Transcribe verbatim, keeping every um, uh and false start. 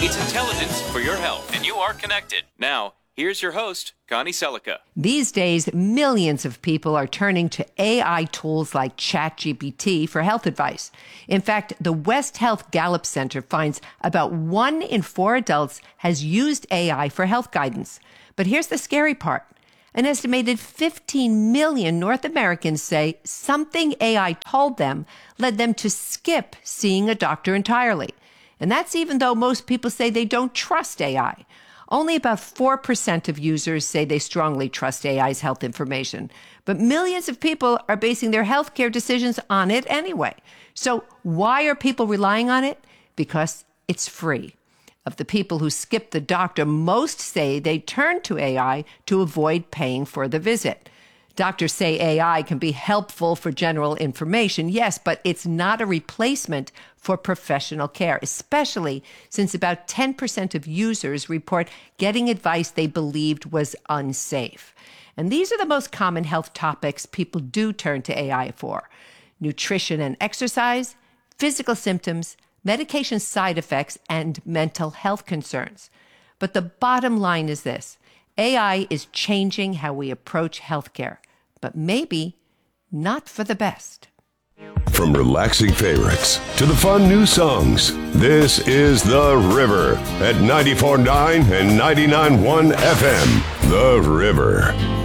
It's intelligence for your health, and you are connected. Now, here's your host, Connie Selica. These days, millions of people are turning to A I tools like ChatGPT for health advice. In fact, the West Health Gallup Center finds about one in four adults has used A I for health guidance. But here's the scary part. An estimated fifteen million North Americans say something A I told them led them to skip seeing a doctor entirely. And that's even though most people say they don't trust A I. Only about four percent of users say they strongly trust A I's health information. But millions of people are basing their healthcare decisions on it anyway. So why are people relying on it? Because it's free. Of the people who skip the doctor, most say they turn to A I to avoid paying for the visit. Doctors say A I can be helpful for general information, yes, but it's not a replacement for professional care, especially since about ten percent of users report getting advice they believed was unsafe. And these are the most common health topics people do turn to A I for: nutrition and exercise, physical symptoms, medication side effects, and mental health concerns. But the bottom line is this: A I is changing how we approach healthcare, but maybe not for the best. From relaxing favorites to the fun new songs, this is The River at ninety-four point nine and ninety-nine point one F M. The River.